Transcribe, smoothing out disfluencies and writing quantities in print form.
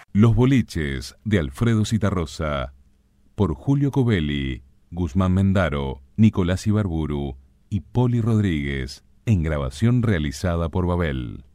Los boliches de Alfredo Zitarrosa, por Julio Covelli, Guzmán Mendaro, Nicolás Ibarburu y Poli Rodríguez, en grabación realizada por Babel.